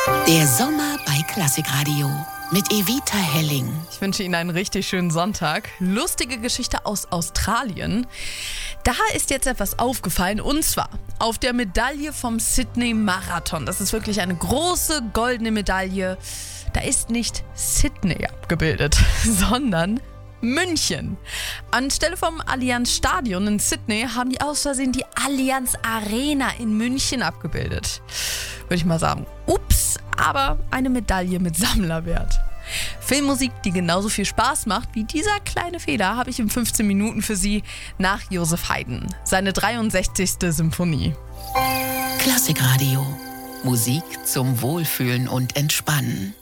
Der Sommer bei Klassikradio mit Evita Helling. Ich wünsche Ihnen einen richtig schönen Sonntag. Lustige Geschichte aus Australien. Da ist jetzt etwas aufgefallen, und zwar auf der Medaille vom Sydney Marathon. Das ist wirklich eine große goldene Medaille. Da ist nicht Sydney abgebildet, sondern München. Anstelle vom Allianz Stadion in Sydney haben die aus Versehen die Allianz Arena in München abgebildet. Würde ich mal sagen, ups, aber eine Medaille mit Sammlerwert. Filmmusik, die genauso viel Spaß macht wie dieser kleine Fehler, habe ich in 15 Minuten für Sie nach Joseph Haydn. Seine 63. Symphonie. Klassikradio. Musik zum Wohlfühlen und Entspannen.